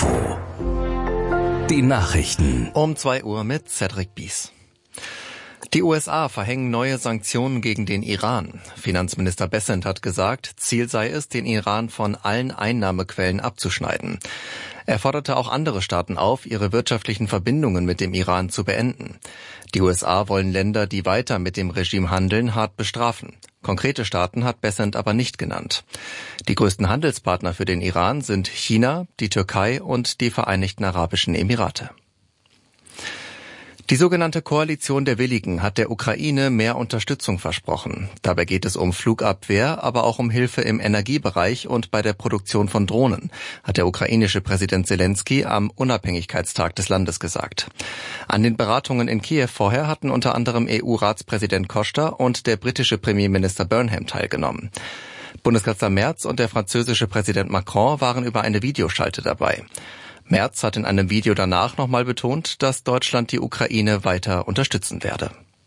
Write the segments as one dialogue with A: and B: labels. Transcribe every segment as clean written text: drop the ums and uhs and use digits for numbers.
A: Info. Die Nachrichten.
B: Um 2 Uhr mit Cedric Bies. Die USA verhängen neue Sanktionen gegen den Iran. Finanzminister Bessent hat gesagt, Ziel sei es, den Iran von allen Einnahmequellen abzuschneiden. Er forderte auch andere Staaten auf, ihre wirtschaftlichen Verbindungen mit dem Iran zu beenden. Die USA wollen Länder, die weiter mit dem Regime handeln, hart bestrafen. Konkrete Staaten hat Bessent aber nicht genannt. Die größten Handelspartner für den Iran sind China, die Türkei und die Vereinigten Arabischen Emirate. Die sogenannte Koalition der Willigen hat der Ukraine mehr Unterstützung versprochen. Dabei geht es um Flugabwehr, aber auch um Hilfe im Energiebereich und bei der Produktion von Drohnen, hat der ukrainische Präsident Selenskyj am Unabhängigkeitstag des Landes gesagt. An den Beratungen in Kiew vorher hatten unter anderem EU-Ratspräsident Costa und der britische Premierminister Burnham teilgenommen. Bundeskanzler Merz und der französische Präsident Macron waren über eine Videoschalte dabei. Merz hat in einem Video danach nochmal betont, dass Deutschland die Ukraine weiter unterstützen werde.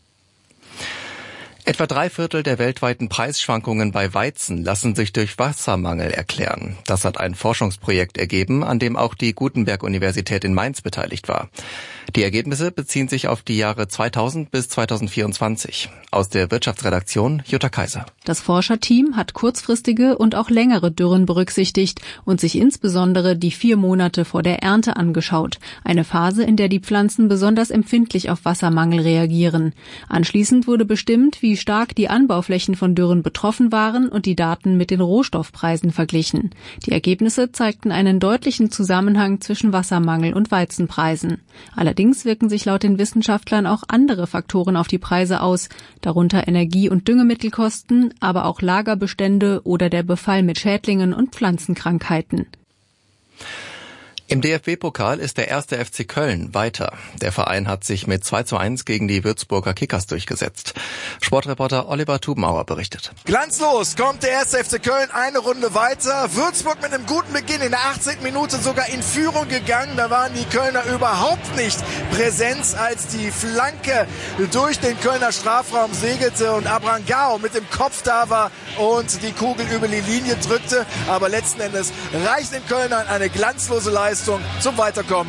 B: Etwa 3/4 der weltweiten Preisschwankungen bei Weizen lassen sich durch Wassermangel erklären. Das hat ein Forschungsprojekt ergeben, an dem auch die Gutenberg-Universität in Mainz beteiligt war. Die Ergebnisse beziehen sich auf die Jahre 2000 bis 2024. Aus der Wirtschaftsredaktion Jutta Kaiser.
C: Das Forscherteam hat kurzfristige und auch längere Dürren berücksichtigt und sich insbesondere die 4 Monate vor der Ernte angeschaut. Eine Phase, in der die Pflanzen besonders empfindlich auf Wassermangel reagieren. Anschließend wurde bestimmt, wie stark die Anbauflächen von Dürren betroffen waren und die Daten mit den Rohstoffpreisen verglichen. Die Ergebnisse zeigten einen deutlichen Zusammenhang zwischen Wassermangel und Weizenpreisen. Allerdings wirken sich laut den Wissenschaftlern auch andere Faktoren auf die Preise aus, darunter Energie- und Düngemittelkosten, aber auch Lagerbestände oder der Befall mit Schädlingen und Pflanzenkrankheiten.
B: Im DFB-Pokal ist der 1. FC Köln weiter. Der Verein hat sich mit 2:1 gegen die Würzburger Kickers durchgesetzt. Sportreporter Oliver Tubenauer berichtet.
D: Glanzlos kommt der 1. FC Köln eine Runde weiter. Würzburg mit einem guten Beginn in der 18. Minute sogar in Führung gegangen. Da waren die Kölner überhaupt nicht präsent, als die Flanke durch den Kölner Strafraum segelte und Abrangao mit dem Kopf da war und die Kugel über die Linie drückte. Aber letzten Endes reicht den Kölnern eine glanzlose Leistung zum Weiterkommen.